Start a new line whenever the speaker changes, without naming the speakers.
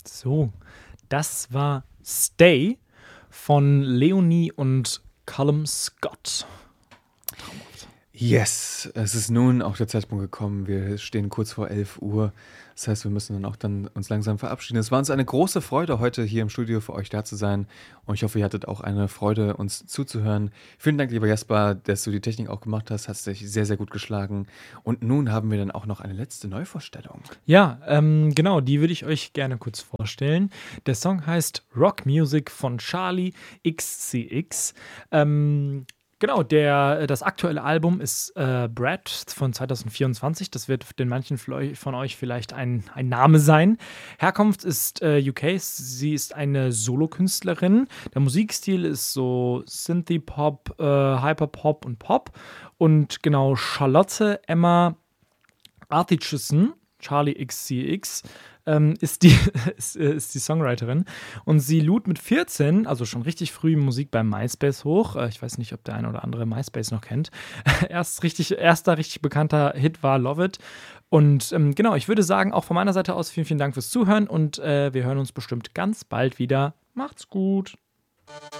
So, das war Stay von Leonie und Callum Scott.
Yes, es ist nun auch der Zeitpunkt gekommen. Wir stehen kurz vor 11 Uhr. Das heißt, wir müssen dann auch uns langsam verabschieden. Es war uns eine große Freude, heute hier im Studio für euch da zu sein. Und ich hoffe, ihr hattet auch eine Freude, uns zuzuhören. Vielen Dank, lieber Jasper, dass du die Technik auch gemacht hast. Hast dich sehr, sehr gut geschlagen. Und nun haben wir dann auch noch eine letzte Neuvorstellung.
Ja, genau, die würde ich euch gerne kurz vorstellen. Der Song heißt Rock Music von Charlie XCX. Genau, das aktuelle Album ist Brad von 2024. Das wird den manchen von euch vielleicht ein Name sein. Herkunft ist UK. Sie ist eine Solokünstlerin. Der Musikstil ist so Synthie-Pop, Hyperpop und Pop. Und genau, Charlotte Emma Artichison, Charlie XCX, ist die Songwriterin. Und sie lud mit 14, also schon richtig früh Musik bei MySpace hoch. Ich weiß nicht, ob der eine oder andere MySpace noch kennt. Erster richtig bekannter Hit war Love It. Und genau, ich würde sagen, auch von meiner Seite aus vielen, vielen Dank fürs Zuhören. Und wir hören uns bestimmt ganz bald wieder. Macht's gut.